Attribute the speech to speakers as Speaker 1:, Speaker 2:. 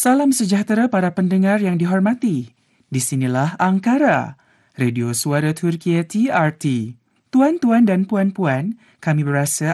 Speaker 1: Salam sejahtera para pendengar yang dihormati. Di sinilah Ankara, Radio Suara Turkiye TRT. Tuan-tuan dan puan-puan, kami berasa